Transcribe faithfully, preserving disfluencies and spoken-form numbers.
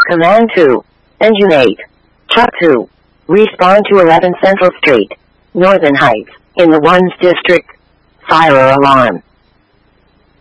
Command two. Engine eight. Truck two. Respawn to eleven Central Street, Northern Heights, in the ones district. Fire alarm.